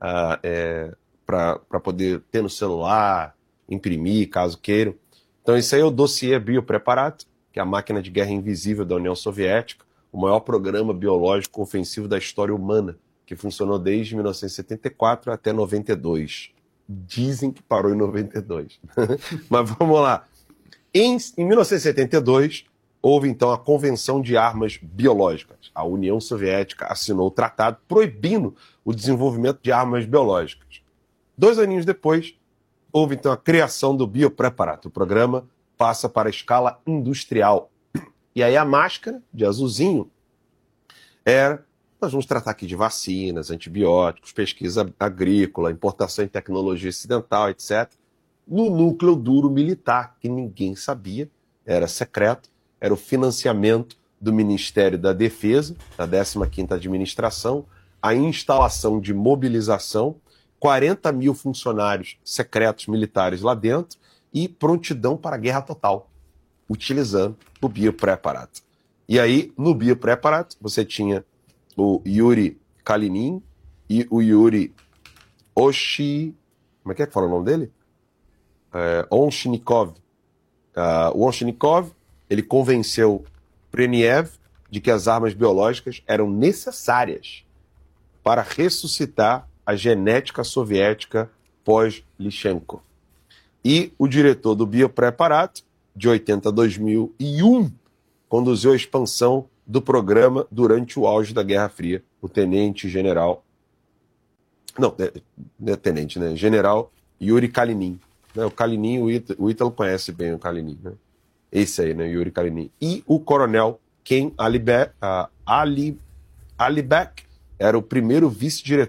para poder ter no celular, imprimir, caso queiram. Então, isso aí é o dossiê Biopreparato, que é a máquina de guerra invisível da União Soviética, o maior programa biológico ofensivo da história humana, que funcionou desde 1974 até 92. Dizem que parou em 92. Mas vamos lá. Em 1972, houve então a Convenção de Armas Biológicas. A União Soviética assinou o tratado proibindo o desenvolvimento de armas biológicas. 2 aninhos depois, houve então a criação do Biopreparato. O programa passa para a escala industrial. E aí a máscara de azulzinho nós vamos tratar aqui de vacinas, antibióticos, pesquisa agrícola, importação em tecnologia ocidental, etc. No núcleo duro militar, que ninguém sabia, era secreto, era o financiamento do Ministério da Defesa, da 15ª Administração, a instalação de mobilização, 40 mil funcionários secretos militares lá dentro e prontidão para a guerra total, utilizando o Biopreparato. E aí, no Biopreparato, você tinha o Yuri Kalinin e o Yuri como é que fala o nome dele? Onshnikov. O Onshnikov, ele convenceu Preniev de que as armas biológicas eram necessárias para ressuscitar a genética soviética pós-Lysenko. E o diretor do Biopreparato, de 80 a 2001, conduziu a expansão do programa durante o auge da Guerra Fria, o tenente-general... Não, é tenente, né? General Yuri Kalinin. O Kalinin, o Ítalo conhece bem o Kalinin, né? Esse aí, né? Yuri Kalinin. E o coronel Ken Alibek era o primeiro vice-diretor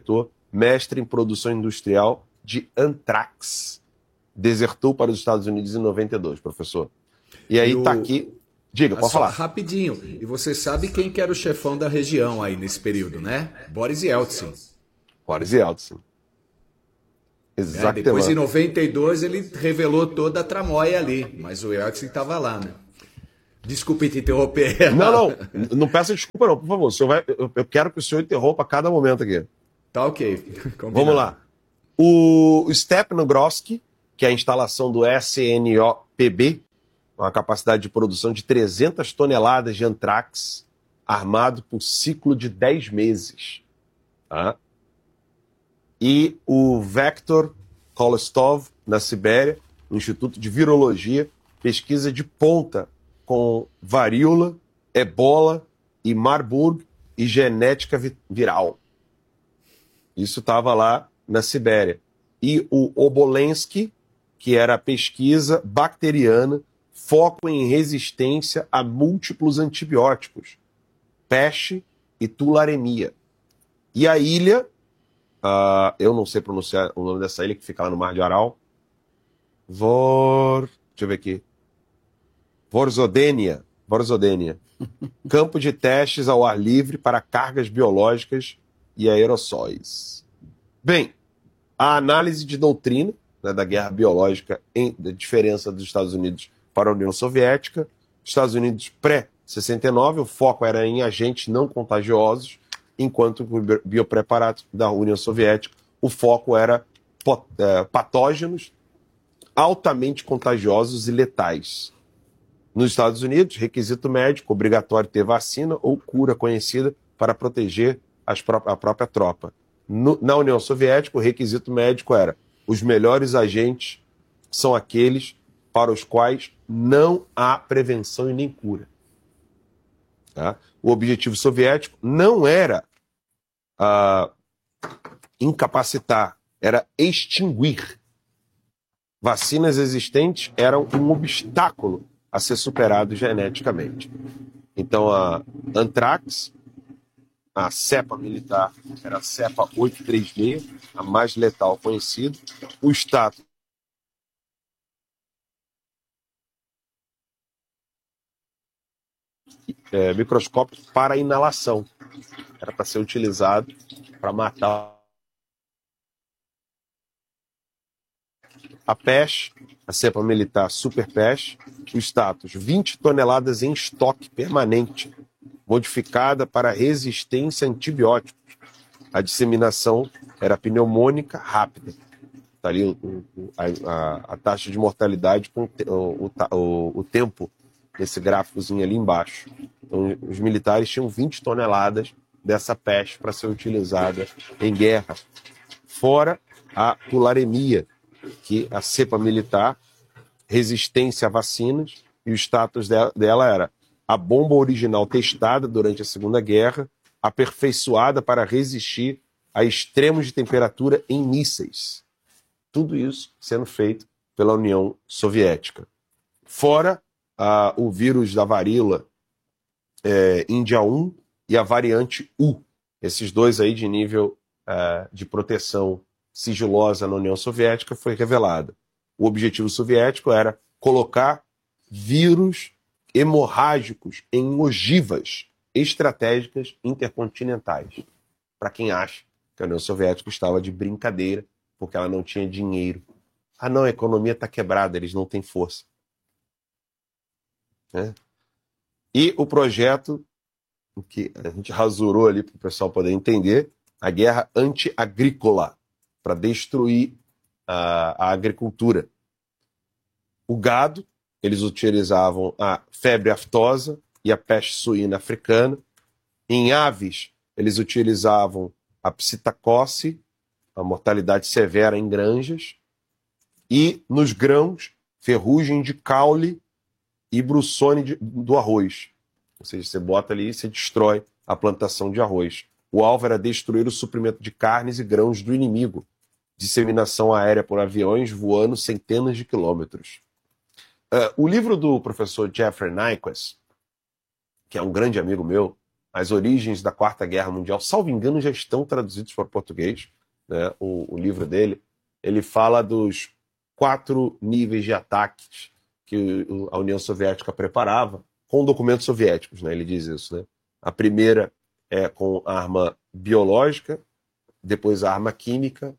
mestre em produção industrial de antrax. Desertou para os Estados Unidos em 92, professor. E aí tá aqui... Diga, pode falar. Rapidinho. E você sabe quem que era o chefão da região aí nesse período, né? Boris Yeltsin. Boris Yeltsin. Exatamente. Depois, em 92, ele revelou toda a tramóia ali. Mas o Yeltsin estava lá, né? Desculpe te interromper. Não peça desculpa não, por favor. O senhor eu quero que o senhor interrompa a cada momento aqui. Tá ok. Combinado. Vamos lá. O Stepnogrodsky, que é a instalação do SNOPB, uma capacidade de produção de 300 toneladas de antrax, armado por ciclo de 10 meses. Tá? E o Vektor Kolestov, na Sibéria, no Instituto de Virologia, pesquisa de ponta com varíola, ebola e Marburg e genética viral. Isso estava lá na Sibéria. E o Obolensky, que era a pesquisa bacteriana, foco em resistência a múltiplos antibióticos, peste e tularemia. E a ilha, eu não sei pronunciar o nome dessa ilha, que fica lá no Mar de Aral, deixa eu ver aqui, Vorzodenia, campo de testes ao ar livre para cargas biológicas e aerossóis. Bem, a análise de doutrina, né, da guerra biológica, da diferença dos Estados Unidos para a União Soviética. Estados Unidos pré-69, o foco era em agentes não contagiosos, enquanto o biopreparato da União Soviética, o foco era patógenos altamente contagiosos e letais. Nos Estados Unidos, requisito médico, obrigatório ter vacina ou cura conhecida para proteger a própria tropa. Na União Soviética, o requisito médico era: os melhores agentes são aqueles para os quais não há prevenção e nem cura. Tá? O objetivo soviético não era incapacitar, era extinguir. Vacinas existentes eram um obstáculo a ser superado geneticamente. Então, a antrax, a cepa militar, era a cepa 836, a mais letal conhecida. O status microscópio para inalação. Era para ser utilizado para matar a peste, a cepa militar super peste, o status 20 toneladas em estoque permanente, modificada para resistência a antibióticos. A disseminação era pneumônica rápida. Está ali a taxa de mortalidade com o tempo desse gráficozinho ali embaixo. Então, os militares tinham 20 toneladas dessa peste para ser utilizada em guerra. Fora a tularemia, que a cepa militar, resistência a vacinas, e o status dela era a bomba original testada durante a Segunda Guerra, aperfeiçoada para resistir a extremos de temperatura em mísseis. Tudo isso sendo feito pela União Soviética. Fora o vírus da varíola Índia 1 e a variante U. Esses dois aí de nível de proteção sigilosa na União Soviética foi revelada. O objetivo soviético era colocar vírus hemorrágicos em ogivas estratégicas intercontinentais. Para quem acha que a União Soviética estava de brincadeira porque ela não tinha dinheiro. Ah não, a economia está quebrada, eles não têm força. E o projeto, que a gente rasurou ali para o pessoal poder entender, a guerra anti-agrícola, para destruir a agricultura. O gado, eles utilizavam a febre aftosa e a peste suína africana. Em aves, eles utilizavam a psittacose, a mortalidade severa em granjas. E nos grãos, ferrugem de caule e bruçone do arroz. Ou seja, você bota ali e você destrói a plantação de arroz. O alvo era destruir o suprimento de carnes e grãos do inimigo. Disseminação aérea por aviões voando centenas de quilômetros. O livro do professor Jeffrey Nyquist, que é um grande amigo meu, As Origens da Quarta Guerra Mundial, salvo engano, já estão traduzidos para o português. né, o livro dele, ele fala dos 4 níveis de ataques que a União Soviética preparava com documentos soviéticos, né? Ele diz isso, né? A primeira é com arma biológica, depois a arma química,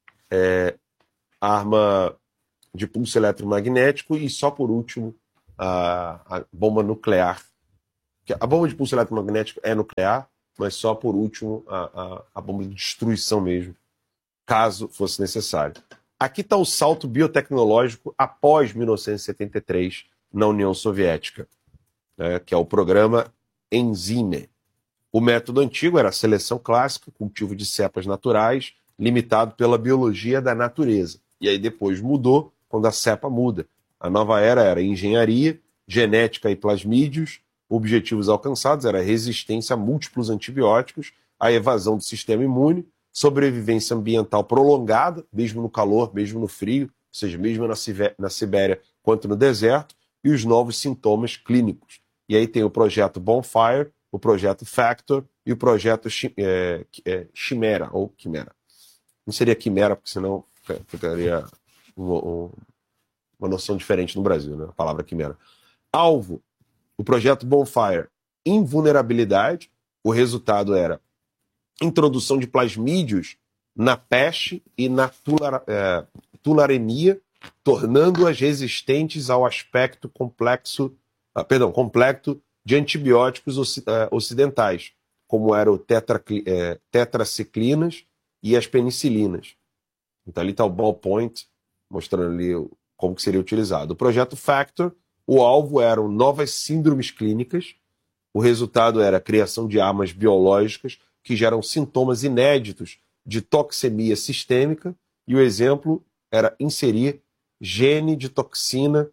arma de pulso eletromagnético e só por último a bomba nuclear. A bomba de pulso eletromagnético é nuclear, mas só por último a bomba de destruição mesmo, caso fosse necessário. Aqui está o salto biotecnológico após 1973 na União Soviética, né, que é o programa Enzyme. O método antigo era a seleção clássica, cultivo de cepas naturais, limitado pela biologia da natureza. E aí depois mudou quando a cepa muda. A nova era engenharia, genética e plasmídios. Objetivos alcançados era resistência a múltiplos antibióticos, a evasão do sistema imune, sobrevivência ambiental prolongada, mesmo no calor, mesmo no frio, ou seja, mesmo na Sibéria quanto no deserto, e os novos sintomas clínicos. E aí tem o projeto Bonfire, o projeto Factor e o projeto Chimera, ou Quimera. Não seria Quimera, porque senão ficaria uma noção diferente no Brasil, né? A palavra Quimera. Alvo, o projeto Bonfire, invulnerabilidade. O resultado era introdução de plasmídios na peste e na tularemia, tornando-as resistentes ao aspecto complexo de antibióticos ocidentais, como eram tetraciclinas e as penicilinas. Então ali está o ballpoint, mostrando ali como que seria utilizado. O projeto Factor, o alvo eram novas síndromes clínicas, o resultado era a criação de armas biológicas que geram sintomas inéditos de toxemia sistêmica, e o exemplo era inserir gene de toxina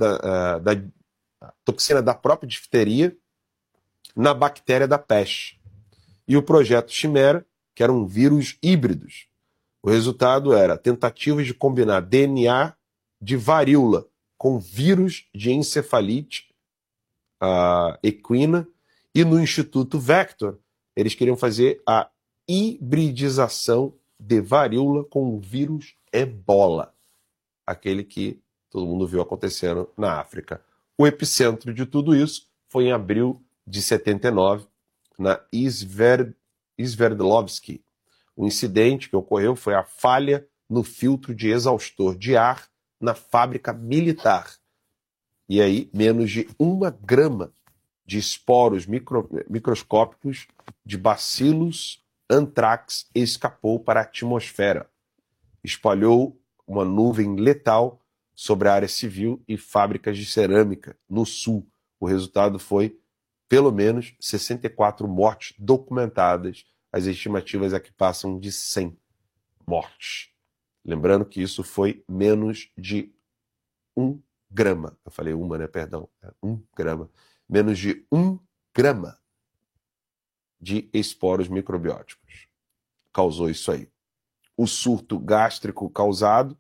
toxina da própria difteria na bactéria da peste. E o projeto Chimera, que eram vírus híbridos. O resultado era tentativas de combinar DNA de varíola com vírus de encefalite equina, e no Instituto Vector eles queriam fazer a hibridização de varíola com o vírus Ebola, aquele que todo mundo viu acontecendo na África. O epicentro de tudo isso foi em abril de 79, na Sverdlovsk. O incidente que ocorreu foi a falha no filtro de exaustor de ar na fábrica militar. E aí, menos de 1 grama de esporos microscópicos de bacilos anthrax escapou para a atmosfera. Espalhou uma nuvem letal sobre a área civil e fábricas de cerâmica no sul. O resultado foi, pelo menos, 64 mortes documentadas. As estimativas é que passam de 100 mortes. Lembrando que isso foi menos de 1 grama. Eu falei uma, né? Perdão. 1 grama. Menos de 1 grama de esporos microbióticos causou isso aí. O surto gástrico causado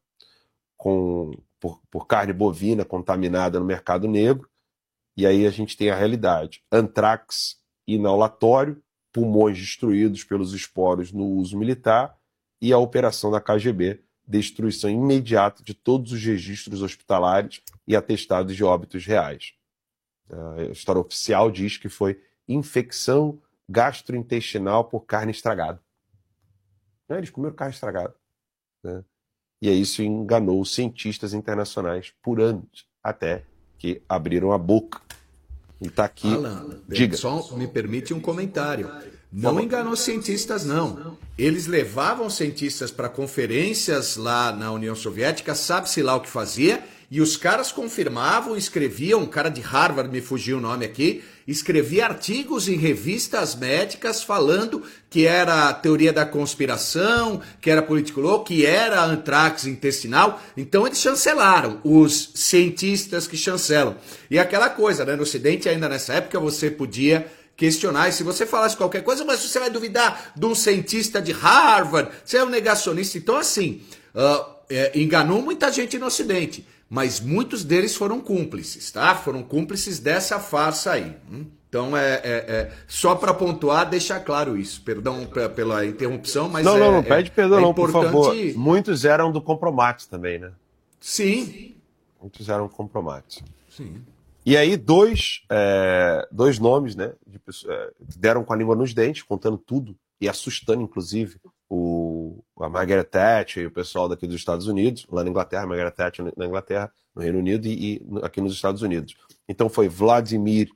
por carne bovina contaminada no mercado negro. E aí a gente tem a realidade. Antrax inalatório, pulmões destruídos pelos esporos no uso militar, e a operação da KGB, destruição imediata de todos os registros hospitalares e atestados de óbitos reais. A história oficial diz que foi infecção gastrointestinal por carne estragada. Eles comeram carne estragada, né? E isso enganou os cientistas internacionais por anos, até que abriram a boca. E está aqui. Alan, diga. Só me permite um comentário. Não enganou cientistas, não. Eles levavam cientistas para conferências lá na União Soviética, sabe-se lá o que fazia, e os caras confirmavam, escreviam, um cara de Harvard, me fugiu o nome aqui, escrevia artigos em revistas médicas falando que era a teoria da conspiração, que era político louco, que era antrax intestinal. Então eles chancelaram, os cientistas que chancelam. E aquela coisa, né? No Ocidente, ainda nessa época, você podia questionar, e se você falasse qualquer coisa, mas você vai duvidar de um cientista de Harvard, você é um negacionista. Então, assim, enganou muita gente no Ocidente, mas muitos deles foram cúmplices, tá? Foram cúmplices dessa farsa aí. Então, só para pontuar, deixar claro isso. Perdão pela interrupção, mas não pede perdão não, importante... por favor. Muitos eram do Compromat também, né? Sim. Muitos eram Compromat. Sim. E aí, dois nomes, né, que deram com a língua nos dentes, contando tudo, e assustando, inclusive, a Margaret Thatcher e o pessoal daqui dos Estados Unidos, lá na Inglaterra, Margaret Thatcher na Inglaterra, no Reino Unido e aqui nos Estados Unidos. Então foi Vladimir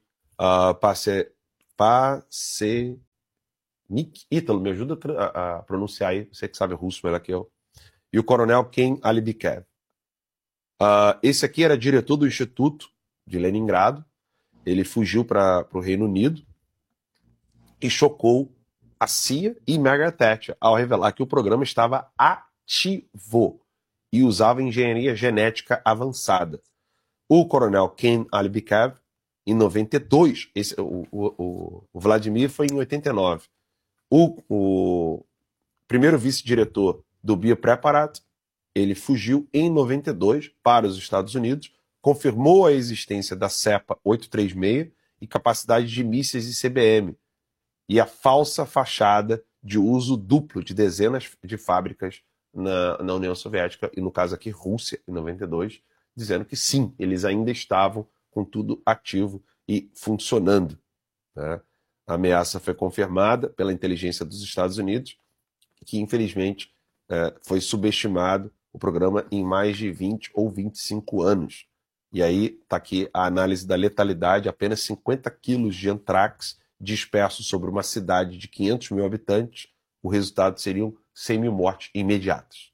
Pasechnik, Ítalo, me ajuda a pronunciar aí, você que sabe russo melhor que eu, e o coronel Ken Alibikev. Esse aqui era diretor do Instituto de Leningrado, ele fugiu para o Reino Unido e chocou a CIA e Margaret Thatcher ao revelar que o programa estava ativo e usava engenharia genética avançada. O coronel Ken Alibikev, em 92, o Vladimir foi em 89. O primeiro vice-diretor do Biopreparat, ele fugiu em 92 para os Estados Unidos, confirmou a existência da CEPA 836 e capacidade de mísseis e CBM, e a falsa fachada de uso duplo de dezenas de fábricas na União Soviética, e no caso aqui Rússia, em 92, dizendo que sim, eles ainda estavam com tudo ativo e funcionando. Né? A ameaça foi confirmada pela inteligência dos Estados Unidos, que infelizmente foi subestimado o programa em mais de 20 ou 25 anos. E aí está aqui a análise da letalidade: apenas 50 quilos de antrax dispersos sobre uma cidade de 500 mil habitantes, o resultado seriam 100 mil mortes imediatas.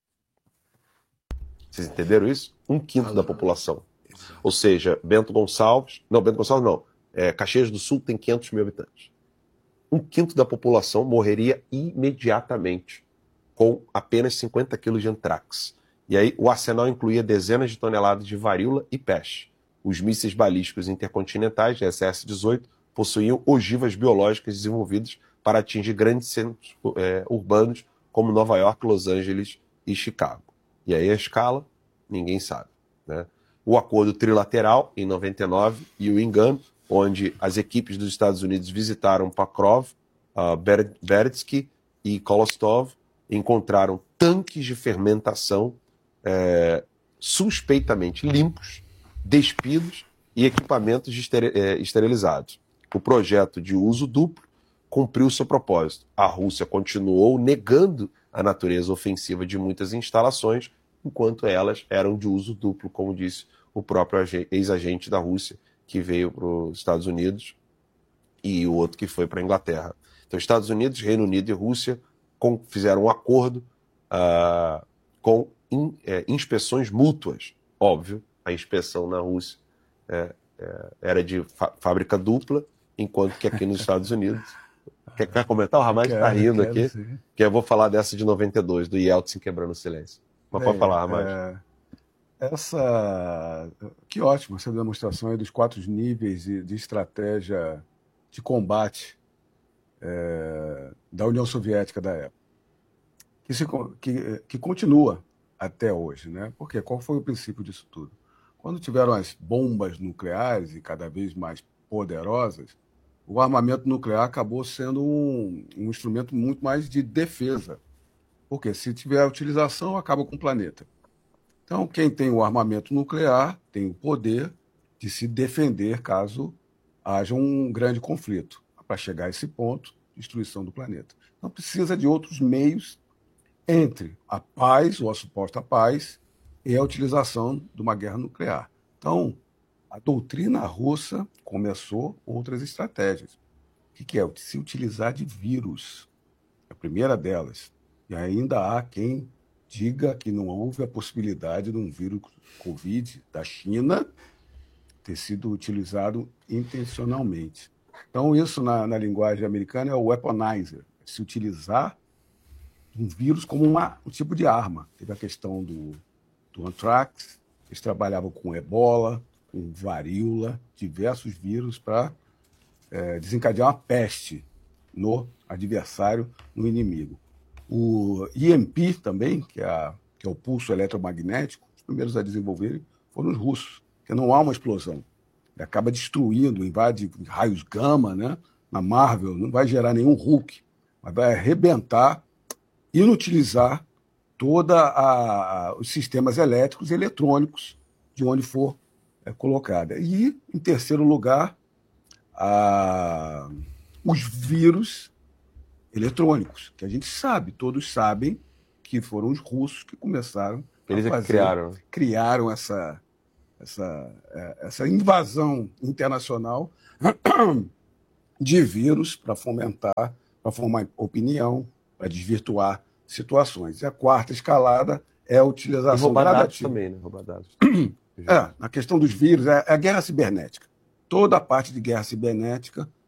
Vocês entenderam isso? 1/5 da população. Ou seja, Bento Gonçalves não, Caxias do Sul tem 500 mil habitantes. 1/5 da população morreria imediatamente com apenas 50 quilos de antrax. E aí o arsenal incluía dezenas de toneladas de varíola e peste. Os mísseis balísticos intercontinentais, SS-18, possuíam ogivas biológicas desenvolvidas para atingir grandes centros urbanos como Nova York, Los Angeles e Chicago. E aí a escala, ninguém sabe. Né? O acordo trilateral, em 99, e o engano, onde as equipes dos Estados Unidos visitaram Pokrov, Berdsky e Kolostov, encontraram tanques de fermentação suspeitamente limpos, despidos e equipamentos esterilizados. O projeto de uso duplo cumpriu seu propósito. A Rússia continuou negando a natureza ofensiva de muitas instalações, enquanto elas eram de uso duplo, como disse o próprio ex-agente da Rússia, que veio para os Estados Unidos, e o outro que foi para a Inglaterra. Então, Estados Unidos, Reino Unido e Rússia fizeram um acordo com inspeções mútuas. Óbvio, a inspeção na Rússia era de fábrica dupla, enquanto que aqui nos Estados Unidos... Quer comentar? O Ramaz está rindo aqui. Sim. Que eu vou falar dessa de 92, do Yeltsin quebrando o silêncio. Mas pode falar, Ramaz. Que ótimo, essa demonstração aí dos 4 níveis de estratégia de combate da União Soviética da época. Que continua até hoje, né? Porque qual foi o princípio disso tudo? Quando tiveram as bombas nucleares e cada vez mais poderosas, o armamento nuclear acabou sendo um instrumento muito mais de defesa. Porque se tiver utilização, acaba com o planeta. Então, quem tem o armamento nuclear tem o poder de se defender caso haja um grande conflito. Para chegar a esse ponto, destruição do planeta. Então, precisa de outros meios entre a paz, ou a suposta paz, e a utilização de uma guerra nuclear. Então, a doutrina russa começou outras estratégias. O que é? Se utilizar de vírus. A primeira delas. E ainda há quem diga que não houve a possibilidade de um vírus Covid da China ter sido utilizado intencionalmente. Então, isso na linguagem americana é o weaponizer. Se utilizar um vírus como um tipo de arma. Teve a questão do anthrax, eles trabalhavam com ebola, com varíola, diversos vírus para desencadear uma peste no adversário, no inimigo. O EMP também, que é o pulso eletromagnético, os primeiros a desenvolverem foram os russos, porque não há uma explosão. Ele acaba destruindo, invade raios gama, né? Na Marvel, não vai gerar nenhum Hulk, mas vai arrebentar, inutilizar todos os sistemas elétricos e eletrônicos de onde for colocada. E, em terceiro lugar, os vírus eletrônicos, que a gente sabe, todos sabem que foram os russos que começaram Eles a é que fazer, criaram essa invasão internacional de vírus para fomentar, para formar opinião, para desvirtuar situações. E a quarta escalada é a E utilização roubar dados gradativa. também, né? Roubar dados. Na questão dos vírus, é a guerra cibernética. Toda a parte de guerra cibernética